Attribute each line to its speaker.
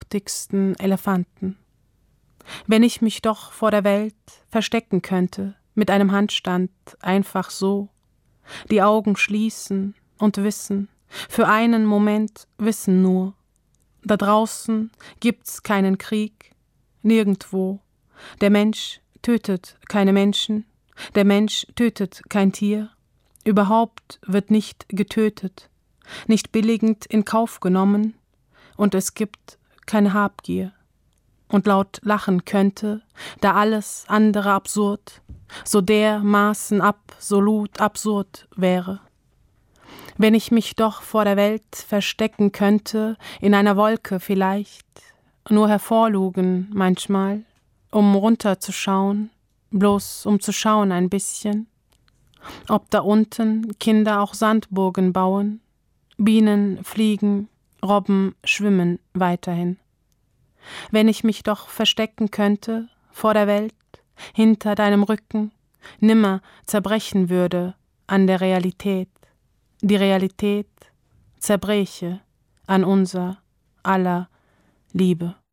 Speaker 1: wuchtigsten Elefanten. Wenn ich mich doch vor der Welt verstecken könnte, mit einem Handstand, einfach so, die Augen schließen und wissen, für einen Moment wissen nur, da draußen gibt's keinen Krieg, nirgendwo, der Mensch tötet keine Menschen, der Mensch tötet kein Tier, überhaupt wird nicht getötet, nicht billigend in Kauf genommen, und es gibt keine Habgier. Und laut lachen könnte, da alles andere absurd, so dermaßen absolut absurd wäre. Wenn ich mich doch vor der Welt verstecken könnte, in einer Wolke vielleicht, nur hervorlugen manchmal, um runterzuschauen, bloß um zu schauen ein bisschen, ob da unten Kinder auch Sandburgen bauen, Bienen fliegen, Robben schwimmen weiterhin. Wenn ich mich doch verstecken könnte, vor der Welt, hinter deinem Rücken, nimmer zerbrechen würde an der Realität, die Realität zerbreche an unser aller Liebe.